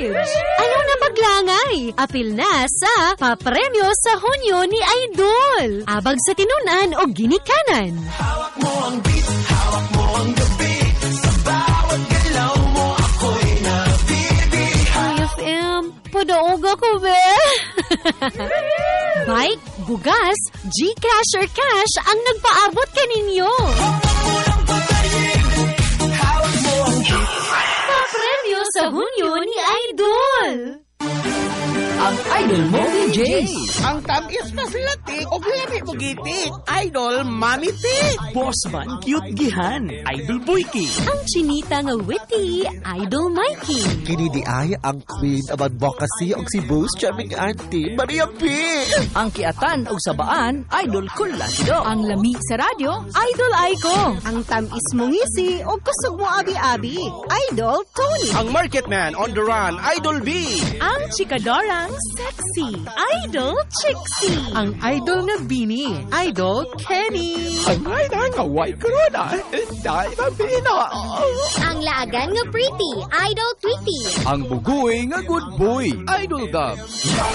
stage. Ayaw na maglangay. Apil na sa papremyo sa Hunyo ni Idol. Abag sa tinunan o ginikanan. Hawak mo ang beat, hawak mo ang gabi. Sa bawat galaw mo ako'y nabibig. IFM, padaog ako, be. Bike, bugas, Gcash or cash ang nagpaabot kaninyo. Hawak mo ang beat. Papremyo sa Hunyo ni Idol. Ang Idol mo, DJ. Ang tamis na silatik o lami mo gitik. Idol, Mami Tik. Boss man, cute gihan. Idol Boyki. Ang chinita nga witty, Idol Mikey. Kini di ay ang queen of advocacy og si Boss Charming Auntie Maria P. Ang kiatan o sabaan, Idol Kulasido. Ang lami sa radyo, Idol Aiko. Ang tamis mong ngisi o kusog mo abi-abi, Idol Tony. Ang marketman on the run, Idol B. Ang chikadorang sexy, Idol Trixie. Ang idol nga Bini, Idol Kenny. Ang hainang nga white corona. Dahil na bina. Ang laagan nga pretty, Idol Tweety. Ang bugoy nga good boy, Idol Gab.